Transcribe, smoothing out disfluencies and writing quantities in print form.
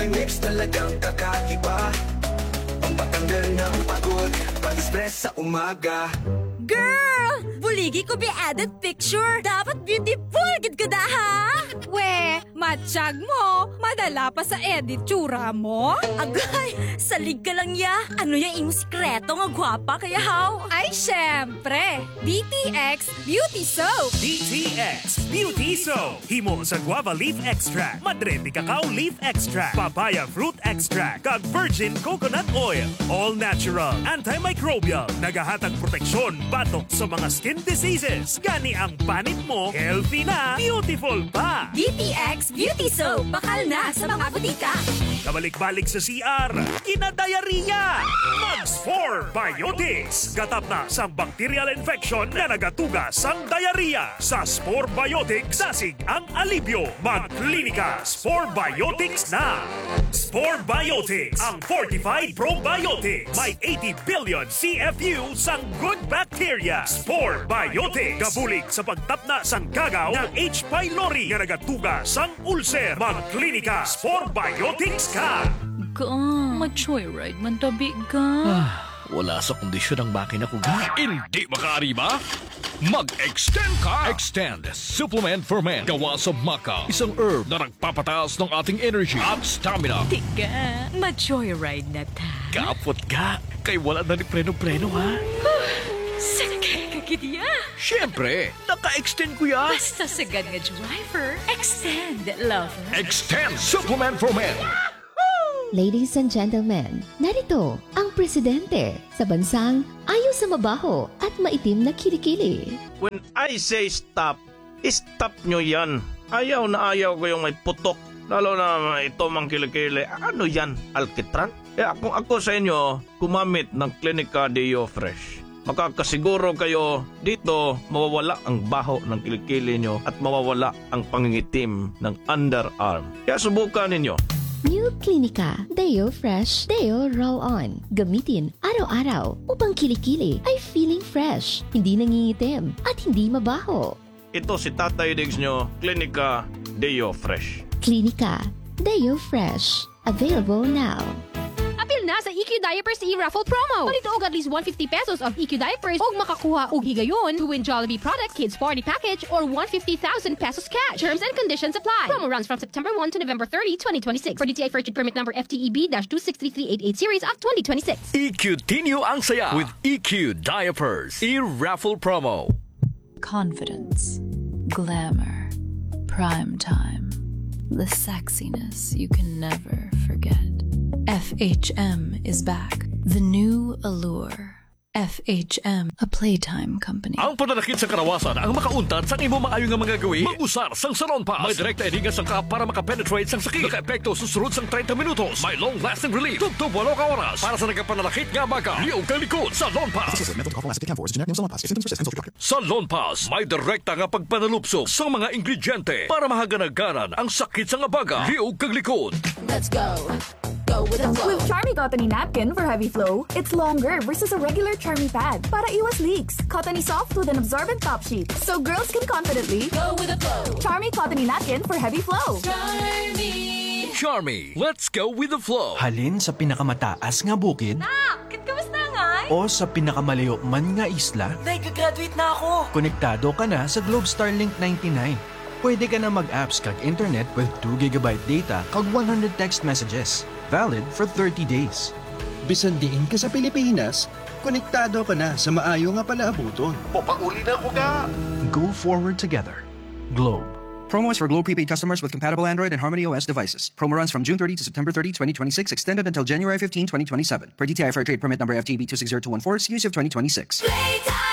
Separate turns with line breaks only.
Vitamix talagang kakaiba. Pampatanggal ng pagod, pag-stress sa umaga.
Girl! Buligi ko be added picture. Dapat beautiful gid ka da, ha? We, matsyag mo. Madala pa sa edit tsura mo. Agay, salig ka lang ya. Ano yung imong sikreto nga gwapa kaya how? Ay, syempre. DTX Beauty Soap.
DTX Beauty Soap. Himo sa guava leaf extract, madrete cacao leaf extract, papaya fruit extract, kag virgin coconut oil. All natural, antimicrobial, nagahatag proteksyon batok sa mga skin diseases. Gani ang panit mo, healthy na, beautiful pa.
DTX Beauty Soap. Bakal na sa mga butika.
Kabalik-balik sa CR, kinadayariya. Max4 Biotics. Gatap na sa bacterial infection na nagatuga sang diarrhea. Sa Spore Biotics, dasig ang alibyo. Magklinika, Spore Biotics na. Spore Biotics, ang fortified probiotics. May 80 billion CFU sang good bacteria. Spore Biotics. Gabulig sa pagtapna sang kagaw ng H. pylori na nagatuga sang ulcer. Magklinika, Spore Biotics ka.
Ma-joyride man tabi ka.
Wala sa kondisyon ang makina ko ga.
Hindi makaariba? Mag-extend ka! Extend Supplement for Men. Gawa sa maca. Isang herb na nagpapataas ng ating energy at stamina.
Tiga, ma-joyride na ta.
Kapot ga. Kay wala na ni preno-preno ha.
Sakay ka gidya.
Siyempre, naka-extend ko ya.
Basta sagad nga driver, extend, lover.
Extend Supplement for Men.
Ladies and gentlemen, narito ang presidente sa bansang ayaw sa mabaho at maitim na kilikili.
When I say stop, stop nyo yan. Ayaw na ayaw ko yung may putok. Lalo na ito mang kilikili. Ano yan? Alkitran? Kung ako sa inyo, gumamit ng Clinica Deo Fresh. Makakasiguro kayo dito mawawala ang baho ng kilikili nyo at mawawala ang pangingitim ng underarm. Kaya subukan ninyo.
New Clinica Deo Fresh Deo Roll-On. Gamitin araw-araw upang kilikili ay feeling fresh, hindi nangingitim at hindi mabaho.
Ito si Tatay Diggs nyo, Clinica Deo Fresh.
Clinica Deo Fresh. Available now.
Apil na sa EQ Diapers e-raffle promo. Palito og at least 150 pesos of EQ Diapers og makakuha og higayon to win Jollibee product Kids Party Package or 150,000 pesos cash. Terms and conditions apply. Promo runs from September 1 to November 30, 2026. For DTI Purchase Permit Number FTEB-263388 Series of 2026.
EQ-tinyo ang saya with EQ Diapers. E-raffle promo.
Confidence, glamour, prime time, the sexiness you can never forget. FHM is back. The new allure. FHM, a playtime company.
Ang pananakit sa karawasan ang makauntad sa imo maayo nga mga gawi. Mag-usar sang Salon Pass. May direkta edinga sang ka para makapenetrate sang sakit. Naka-epekto susunod sang 30 minutos. May long-lasting relief. Tugtog 8 ka oras. Para sa nagkapananakit nga baga. Liog kang likod. Salon Pass. Salon Pass. May direkta nga pagpanalupsok sa mga ingrediente para mahaganaganan ang sakit sa nga baga. Liog kang likod.
Let's go. Go with the flow.
With Charmy Cottony Napkin for heavy flow, it's longer versus a regular Charmy pad para iwas leaks. Cottony soft with an absorbent top sheet, so girls can confidently
Go with the flow.
Charmy Cottony Napkin for heavy flow.
Charmy, let's go with the flow.
Halin sa pinakamataas nga bukid
Kamusta nga?
o sa pinakamalayo man nga isla,
Nag-graduate na ako.
konektado ka na sa Globe Starlink 99. Pwede ka na mag-apps kag internet with 2 GB data kag 100 text messages. Valid for 30 days.
Bisan diin ka sa Pilipinas, konektado ka na sa maayo nga palaabuton.
Papauli na ko ka.
Go forward together. Globe.
Promo is for Globe prepaid customers with compatible Android and Harmony OS devices. Promo runs from June 30 to September 30, 2026, extended until January 15, 2027. Per DTI Fair Trade Permit Number FTB 260214, series of 2026.